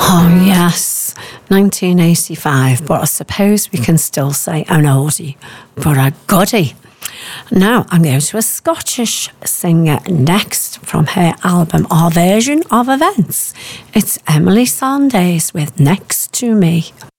Oh, yes, 1985, but I suppose we can still say an oldie, but a goodie. Now I'm going to a Scottish singer next from her album Our Version of Events. It's Emily Sanders with Next to Me.